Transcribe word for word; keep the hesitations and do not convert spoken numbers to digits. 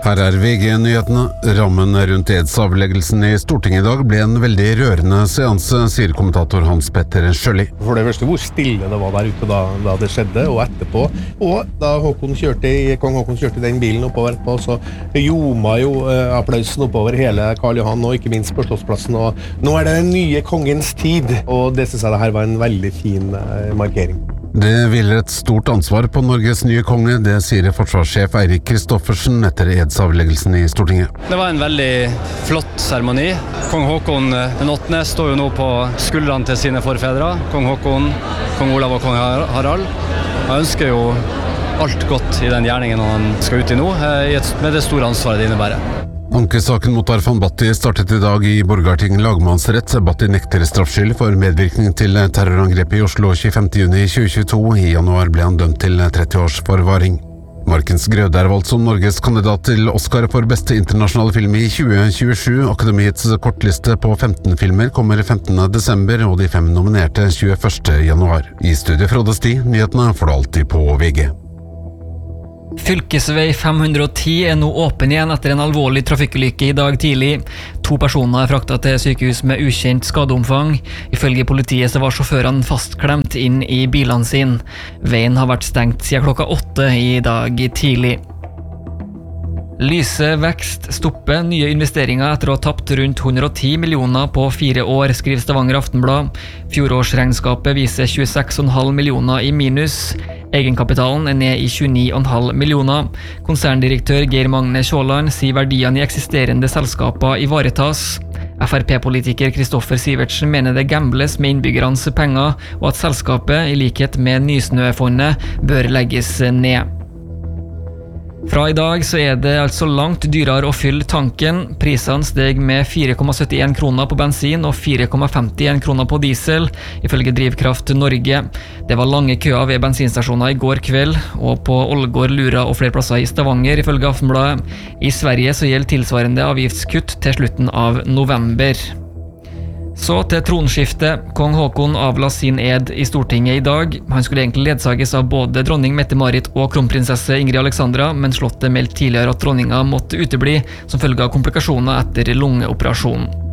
Her er V G-nyhetene. Rammen rundt edsavleggelsen i Stortinget i dag ble en veldig rørende seanse, sier kommentator Hans Petter Sjølli. For det første hvor stille det var der ute da, da det skjedde, og etterpå. Og da Håkon kjørte, kong Håkon kjørte den bilen oppover etterpå, så joma jo eh, applausen oppover hele Karl Johan, og ikke minst på Slottsplassen. Og nå er det den nye kongens tid, og det synes jeg det her var en veldig fin eh, markering. Det hviler et stort ansvar på Norges nye konge, det sier forsvarssjef Eirik Kristoffersen etter edsavleggelsen i Stortinget. Det var en veldig flott seremoni. Kong Håkon den åttende står jo nå på skuldrene til sine forfedre. Kong Håkon, kong Olav og kong Harald. Jeg ønsker jo alt godt i den gjerningen han skal ut i nå, med det store ansvaret det innebærer. Ankesaken mot Arfan Bhatti startet i dag i Borgarting lagmannsrett. Bhatti nekter straffskyld for medvirkning til terrorangrepet i Oslo tjuefemte juni tjuetjueto. I januar ble han dømt til tretti års forvaring. Markens Grøde er valgt som Norges kandidat til Oscar for beste internasjonale film i tjue tjuesju. Akademiets kortliste på femten filmer kommer femtende desember, og de fem nominerte tjueførste januar. I studiet Frode Sti, nyhetene får du alltid på V G. Fylkesvei fem hundre og ti er nå åpen igjen etter en alvorlig trafikkulykke i dag tidlig. To personer er fraktet til sykehus med ukjent skadeomfang. Ifølge politiet så var sjåførene fastklemt inn i bilene sine. Veien har vært stengt siden klokka åtte i dag tidlig. Lyse vekst stopper nye investeringer etter å ha tapt rundt hundre og ti millioner på fire år, skriver Stavanger Aftenblad. Fjorårsregnskapet viser tjueseks komma fem millioner i minus. Egenkapitalen er ned i tjueni komma fem millioner. Konserndirektør Geir Magne Sjåland sier verdiene i eksisterende selskaper ivaretas. F R P-politiker Kristoffer Sivertsen mener det gambles med innbyggernes penger, og at selskapet, i likhet med Nysnø-fondet, bør legges ned. Fra i dag så er det altså langt dyrere å fylle tanken. Prisene steg med fire komma syttien kroner på bensin og fire komma femtien kroner på diesel, ifølge Drivkraft Norge. Det var lange køer ved bensinstasjoner i går kveld, og på Ålgård, Lura og flere plasser i Stavanger, ifølge Aftenbladet. I Sverige så gjelder tilsvarende avgiftskutt til slutten av november. Så til tronskiftet. Kong Håkon avla sin ed i Stortinget i dag. Han skulle egentlig ledsages av både dronning Mette-Marit og kronprinsesse Ingrid Alexandra, men slottet meldte tidligere at dronninga måtte utebli som følge av komplikasjoner etter lungeoperasjonen.